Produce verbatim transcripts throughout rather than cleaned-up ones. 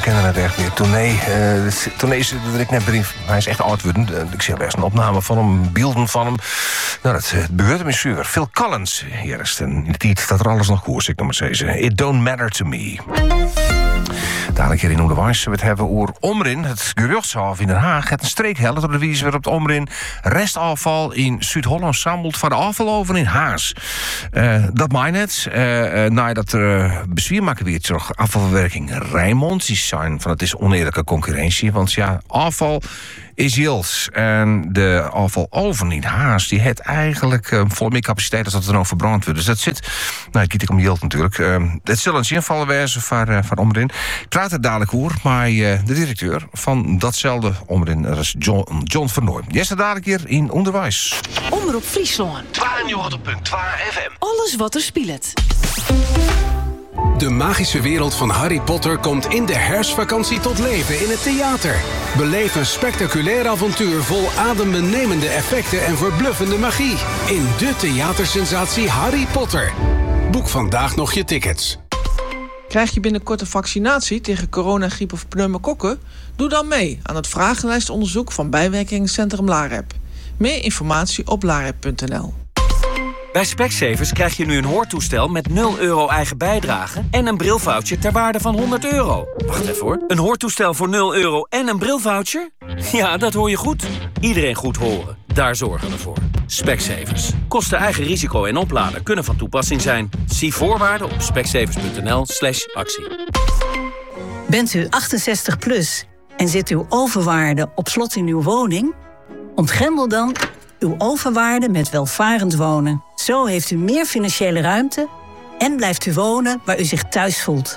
kennen het echt weer. Tournee, uh, tournee is dat ik net brief. Hij is echt oud worden. Uh, ik zie best een opname van hem, beelden van hem. Nou, dat uh, begeurt me zuur. Phil Collins, hier is het in de tijd dat er alles nog koers, ik nog maar zeggen. It don't matter to me. Dadelijk hier in Onderwijs we het hebben over Omrin. Het geruchtshof in Den Haag. Het een streekheld op de wijze waarop het Omrin restafval in Zuid-Holland samelt van de afvaloven in Haas. Uh, dat mij net. Uh, uh, nadat er uh, bezwier maken weer terug afvalverwerking Rijnmond. Die zijn van het is oneerlijke concurrentie. Want ja, afval is Jils. En de afvaloven in Haas die heeft eigenlijk uh, vol meer capaciteit als dat er nou verbrand wordt. Dus dat zit. Nou, ik kiet ik om Jils natuurlijk. Uh, het zal een invallen wezen van, uh, van Omrin. Ik praat er dadelijk over, maar uh, de directeur van datzelfde Omrin, dat is John, John van Nooy. Jij staat dadelijk hier in Onderwijs. Omroep Friesland. tweeënnegentig komma twee F M. Alles wat er speelt. De magische wereld van Harry Potter komt in de herfstvakantie tot leven in het theater. Beleef een spectaculair avontuur vol adembenemende effecten en verbluffende magie. In de theatersensatie Harry Potter. Boek vandaag nog je tickets. Krijg je binnenkort een vaccinatie tegen corona, griep of pneumokokken? Doe dan mee aan het vragenlijstonderzoek van bijwerkingencentrum LAREP. Meer informatie op larep punt n l. Bij Specsavers krijg je nu een hoortoestel met nul euro eigen bijdrage en een brilvoucher ter waarde van honderd euro. Wacht even hoor. Een hoortoestel voor nul euro en een brilvoucher? Ja, dat hoor je goed. Iedereen goed horen. Daar zorgen we voor. Specsavers. Kosten eigen risico en opladen kunnen van toepassing zijn. Zie voorwaarden op specsavers punt n l slash actie. Bent u achtenzestig plus en zit uw overwaarde op slot in uw woning? Ontgrendel dan uw overwaarde met welvarend wonen. Zo heeft u meer financiële ruimte en blijft u wonen waar u zich thuis voelt.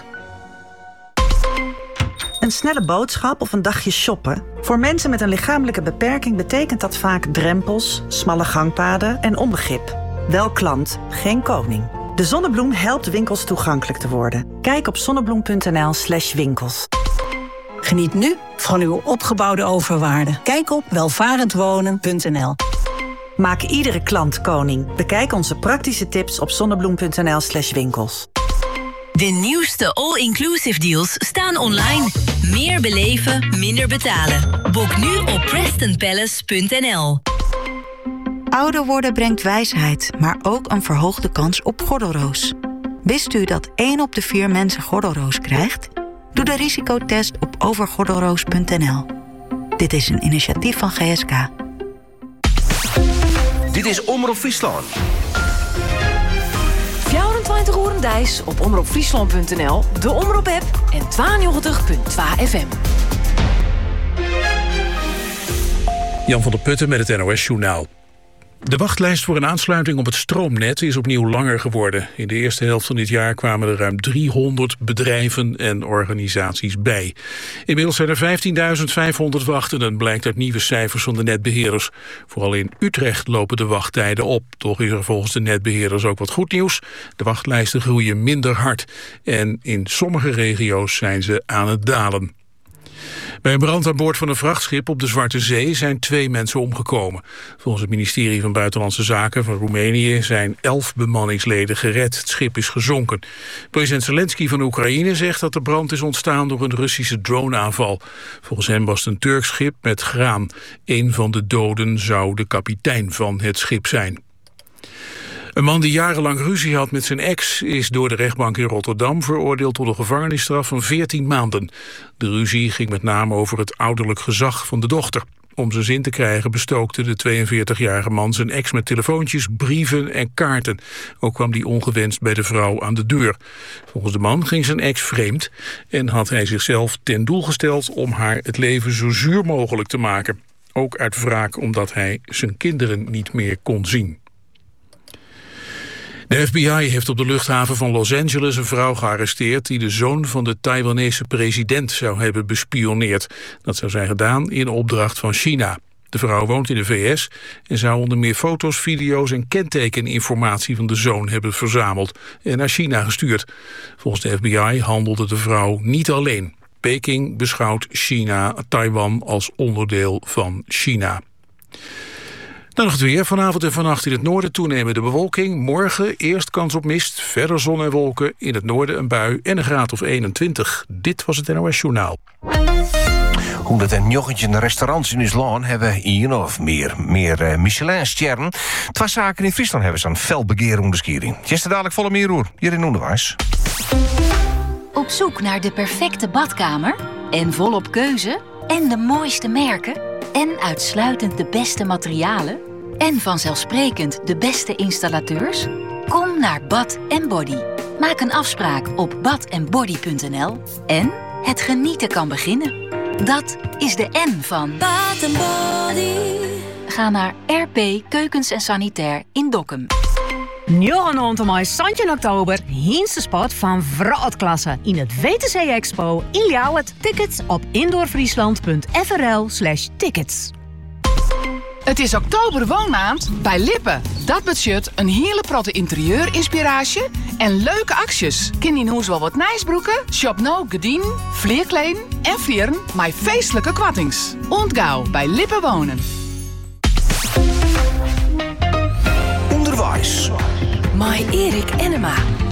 Een snelle boodschap of een dagje shoppen? Voor mensen met een lichamelijke beperking betekent dat vaak drempels, smalle gangpaden en onbegrip. Wel klant, geen koning. De Zonnebloem helpt winkels toegankelijk te worden. Kijk op zonnebloem punt n l slash winkels. Geniet nu van uw opgebouwde overwaarde. Kijk op welvarendwonen punt n l. Maak iedere klant koning. Bekijk onze praktische tips op zonnebloem punt n l slash winkels. De nieuwste all-inclusive deals staan online. Meer beleven, minder betalen. Boek nu op preston palace punt n l. Ouder worden brengt wijsheid, maar ook een verhoogde kans op gordelroos. Wist u dat één op de vier mensen gordelroos krijgt? Doe de risicotest op overgordelroos punt n l. Dit is een initiatief van G S K. Dit is Omroep Friesland. vierentwintig uur Dijs op omroep friesland punt n l, de Omroep-app en tweeënnegentig komma twee F M. Jan van der Putten met het N O S-journaal. De wachtlijst voor een aansluiting op het stroomnet is opnieuw langer geworden. In de eerste helft van dit jaar kwamen er ruim driehonderd bedrijven en organisaties bij. Inmiddels zijn er vijftienduizend vijfhonderd wachtenden, blijkt uit nieuwe cijfers van de netbeheerders. Vooral in Utrecht lopen de wachttijden op. Toch is er volgens de netbeheerders ook wat goed nieuws. De wachtlijsten groeien minder hard. En in sommige regio's zijn ze aan het dalen. Bij een brand aan boord van een vrachtschip op de Zwarte Zee zijn twee mensen omgekomen. Volgens het ministerie van Buitenlandse Zaken van Roemenië zijn elf bemanningsleden gered. Het schip is gezonken. President Zelensky van Oekraïne zegt dat de brand is ontstaan door een Russische droneaanval. Volgens hem was het een Turks schip met graan. Een van de doden zou de kapitein van het schip zijn. Een man die jarenlang ruzie had met zijn ex is door de rechtbank in Rotterdam veroordeeld tot een gevangenisstraf van veertien maanden. De ruzie ging met name over het ouderlijk gezag van de dochter. Om zijn zin te krijgen bestookte de tweeënveertigjarige man zijn ex met telefoontjes, brieven en kaarten. Ook kwam die ongewenst bij de vrouw aan de deur. Volgens de man ging zijn ex vreemd en had hij zichzelf ten doel gesteld om haar het leven zo zuur mogelijk te maken. Ook uit wraak omdat hij zijn kinderen niet meer kon zien. De F B I heeft op de luchthaven van Los Angeles een vrouw gearresteerd die de zoon van de Taiwanese president zou hebben bespioneerd. Dat zou zijn gedaan in opdracht van China. De vrouw woont in de V S en zou onder meer foto's, video's en kentekeninformatie van de zoon hebben verzameld en naar China gestuurd. Volgens de F B I handelde de vrouw niet alleen. Peking beschouwt China, Taiwan als onderdeel van China. Dan nog het weer. Vanavond en vannacht in het noorden toenemende bewolking. Morgen eerst kans op mist, verder zon en wolken. In het noorden een bui en een graad of eenentwintig. Dit was het N O S Journaal. honderdnegentien restaurants in ons land hebben één of meer, meer uh, Michelin-sterren. Twee zaken in Friesland hebben ze een fel begeer onderskiering. Gisteren dadelijk volle meer hoor, hier in Onderwijs. Op zoek naar de perfecte badkamer? En volop keuze? En de mooiste merken? En uitsluitend de beste materialen? En vanzelfsprekend de beste installateurs? Kom naar Bad en Body. Maak een afspraak op bad en body punt n l en het genieten kan beginnen. Dat is de N van Bad en Body. Ga naar R P Keukens en Sanitair in Dokkum. negentien mei, zestien oktober, Hiense spot van Vrootklasse in het W T C Expo in Ljouwert. Tickets op indoorfriesland punt f r l slash tickets. Het is oktober woonmaand bij Lippen. Dat budget een hele protte interieurinspiratie en leuke acties. Ken in huis wel wat nijsbroeken, shop nou gedien, vleerkleding en vieren met feestelijke kwattings. Ontgauw bij Lippen wonen. Onderwijs. My Erik Enema.